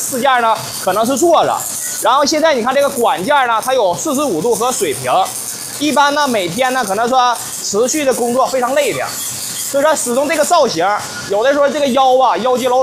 四件呢可能是坐着，然后现在你看这个管件呢，它有45度和水平，一般呢每天呢可能说持续的工作非常累的，所以说始终这个造型，有的时候这个腰啊腰肌劳